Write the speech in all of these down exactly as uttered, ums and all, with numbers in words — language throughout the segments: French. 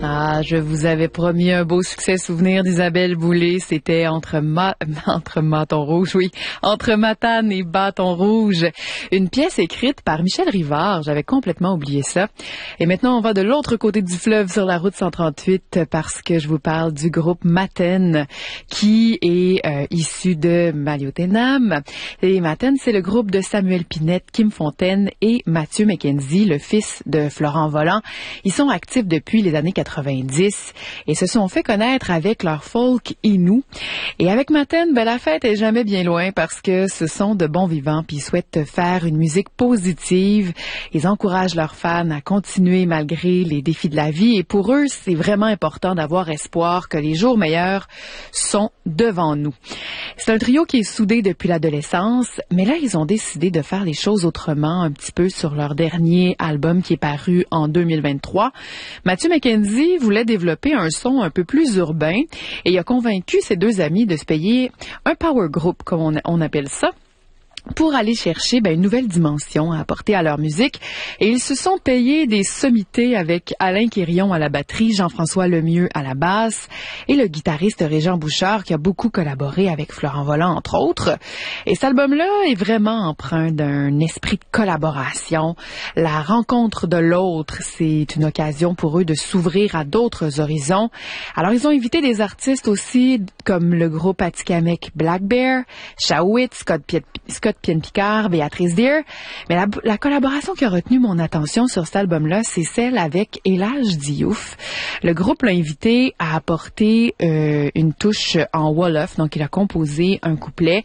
Ah, je vous avais promis un beau succès souvenir d'Isabelle Boulay. C'était entre ma, entre Bâton Rouge, oui, entre Matane et Bâton Rouge. Une pièce écrite par Michel Rivard. J'avais complètement oublié ça. Et maintenant, on va de l'autre côté du fleuve sur la route cent trente-huit parce que je vous parle du groupe Matane qui est euh, issu de Maliotenam. Et Matane, c'est le groupe de Samuel Pinette, Kim Fontaine et Mathieu McKenzie, le fils de Florent Volant. Ils sont actifs depuis les années quatre-vingt-dix et se sont fait connaître avec leur folk inou. Et avec Matane, ben, la fête est jamais bien loin parce que ce sont de bons vivants puis ils souhaitent faire une musique positive. Ils encouragent leurs fans à continuer malgré les défis de la vie et pour eux, c'est vraiment important d'avoir espoir que les jours meilleurs sont devant nous. C'est un trio qui est soudé depuis l'adolescence, mais là, ils ont décidé de faire les choses autrement un petit peu sur leur dernier album qui est paru en deux mille vingt-trois. Mathieu McKenzie voulait développer un son un peu plus urbain et il a convaincu ses deux amis de se payer un power group, comme on, on appelle ça, pour aller chercher ben, une nouvelle dimension à apporter à leur musique. Et ils se sont payés des sommités avec Alain Quirion à la batterie, Jean-François Lemieux à la basse et le guitariste Régent Bouchard qui a beaucoup collaboré avec Florent Volant, entre autres. Et cet album-là est vraiment empreint d'un esprit de collaboration. La rencontre de l'autre, c'est une occasion pour eux de s'ouvrir à d'autres horizons. Alors, ils ont invité des artistes aussi comme le groupe Atikamekw Black Bear, Shawit, Scott Piet Scott Pien-Picard, Béatrice Deer. Mais la, la collaboration qui a retenu mon attention sur cet album-là, c'est celle avec Elage Diouf. Le groupe l'a invité à apporter euh, une touche en wolof, donc il a composé un couplet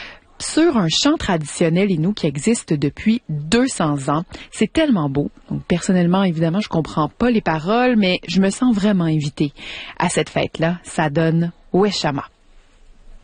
sur un chant traditionnel inou qui existe depuis deux cents ans. C'est tellement beau. Donc, personnellement, évidemment, je comprends pas les paroles, mais je me sens vraiment invitée à cette fête-là. Ça donne Weshama.